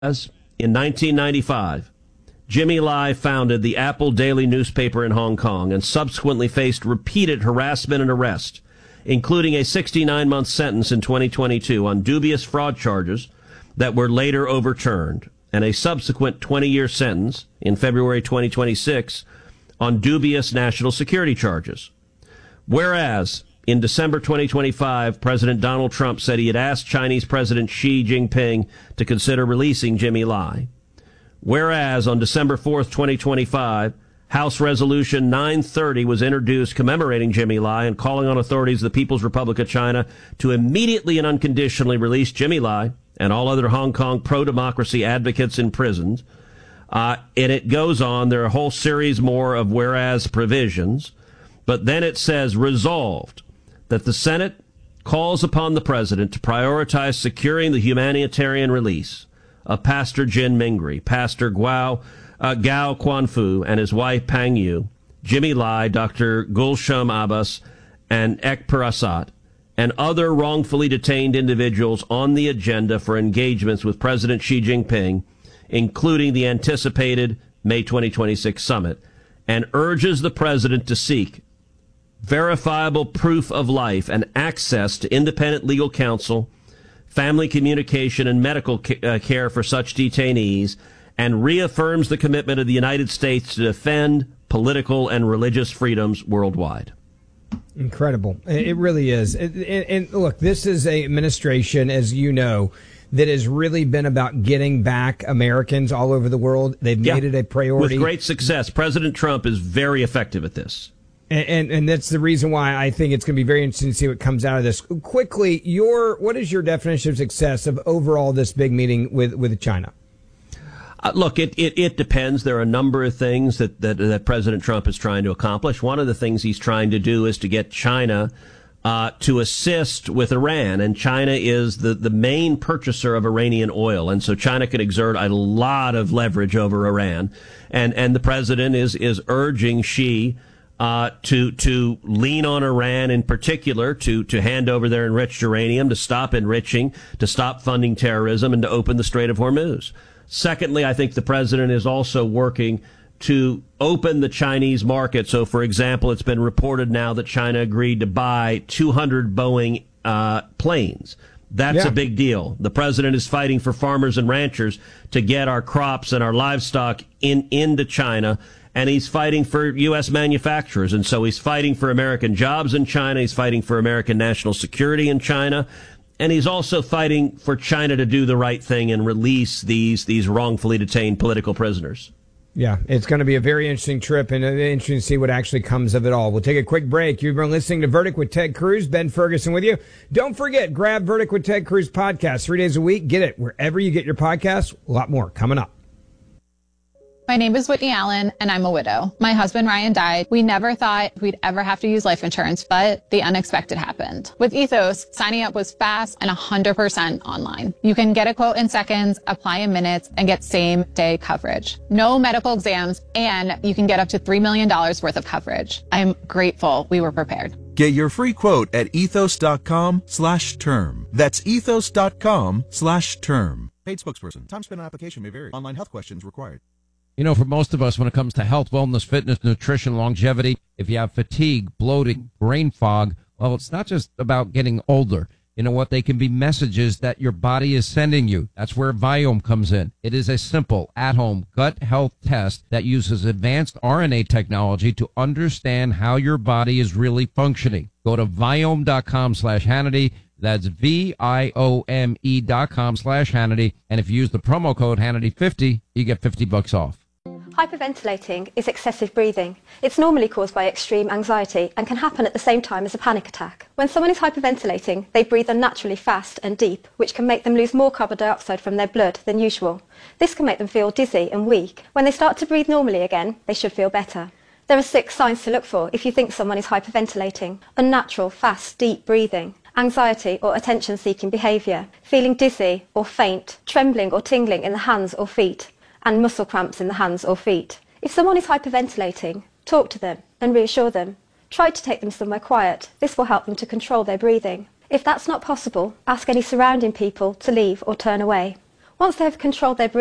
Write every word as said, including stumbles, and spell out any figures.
As in nineteen ninety-five, Jimmy Lai founded the Apple Daily newspaper in Hong Kong and subsequently faced repeated harassment and arrest, including a sixty-nine month sentence in twenty twenty-two on dubious fraud charges that were later overturned, and a subsequent twenty year sentence in February twenty twenty-six on dubious national security charges. Whereas, in December twenty twenty-five, President Donald Trump said he had asked Chinese President Xi Jinping to consider releasing Jimmy Lai. Whereas, on December fourth, twenty twenty-five, House Resolution nine thirty was introduced commemorating Jimmy Lai and calling on authorities of the People's Republic of China to immediately and unconditionally release Jimmy Lai and all other Hong Kong pro-democracy advocates in prisons. Uh, and it goes on. There are a whole series more of whereas provisions. But then it says, resolved, that the Senate calls upon the president to prioritize securing the humanitarian release of Pastor Jin Mingri, Pastor Guo, uh, Gao Quanfu, and his wife Pang Yu, Jimmy Lai, Doctor Gulsham Abbas, and Ek Parasat, and other wrongfully detained individuals on the agenda for engagements with President Xi Jinping, including the anticipated May twenty twenty-six summit, and urges the president to seek verifiable proof of life and access to independent legal counsel, family communication, and medical ca- uh, care for such detainees, and reaffirms the commitment of the United States to defend political and religious freedoms worldwide. Incredible. It really is. And, and look, this is a administration, as you know, that has really been about getting back Americans all over the world. They've yeah, made it a priority. With great success. President Trump is very effective at this. And, and and that's the reason why I think it's going to be very interesting to see what comes out of this. Quickly, your what is your definition of success of overall this big meeting with, with China? Uh, look, it, it, it depends. There are a number of things that, that, that President Trump is trying to accomplish. One of the things he's trying to do is to get China uh, to assist with Iran. And China is the, the main purchaser of Iranian oil. And so China can exert a lot of leverage over Iran. And, and the president is, is urging Xi Uh, to to lean on Iran in particular, to to hand over their enriched uranium, to stop enriching, to stop funding terrorism, and to open the Strait of Hormuz. Secondly, I think the president is also working to open the Chinese market. So, for example, it's been reported now that China agreed to buy two hundred Boeing uh, planes. That's yeah. a big deal. The president is fighting for farmers and ranchers to get our crops and our livestock in into China. And he's fighting for U S manufacturers. And so he's fighting for American jobs in China. He's fighting for American national security in China. And he's also fighting for China to do the right thing and release these these wrongfully detained political prisoners. Yeah, it's going to be a very interesting trip, and interesting to see what actually comes of it all. We'll take a quick break. You've been listening to Verdict with Ted Cruz. Ben Ferguson with you. Don't forget, grab Verdict with Ted Cruz podcast three days a week. Get it wherever you get your podcasts. A lot more coming up. My name is Whitney Allen, and I'm a widow. My husband, Ryan, died. We never thought we'd ever have to use life insurance, but the unexpected happened. With Ethos, signing up was fast and one hundred percent online. You can get a quote in seconds, apply in minutes, and get same-day coverage. No medical exams, and you can get up to three million dollars worth of coverage. I'm grateful we were prepared. Get your free quote at ethos.com slash term. That's ethos.com slash term. Paid spokesperson. Time spent on application may vary. Online health questions required. You know, for most of us, when it comes to health, wellness, fitness, nutrition, longevity, if you have fatigue, bloating, brain fog, well, it's not just about getting older. You know what? They can be messages that your body is sending you. That's where Viome comes in. It is a simple, at-home gut health test that uses advanced R N A technology to understand how your body is really functioning. Go to Viome.com slash Hannity. That's V-I-O-M-E dot com slash Hannity. And if you use the promo code Hannity fifty, you get fifty bucks off. Hyperventilating is excessive breathing. It's normally caused by extreme anxiety and can happen at the same time as a panic attack. When someone is hyperventilating, they breathe unnaturally fast and deep, which can make them lose more carbon dioxide from their blood than usual. This can make them feel dizzy and weak. When they start to breathe normally again, they should feel better. There are six signs to look for if you think someone is hyperventilating: unnatural, fast, deep breathing, anxiety or attention-seeking behaviour, feeling dizzy or faint, trembling or tingling in the hands or feet, and muscle cramps in the hands or feet. If someone is hyperventilating, talk to them and reassure them. Try to take them somewhere quiet. This will help them to control their breathing. If that's not possible, ask any surrounding people to leave or turn away. Once they have controlled their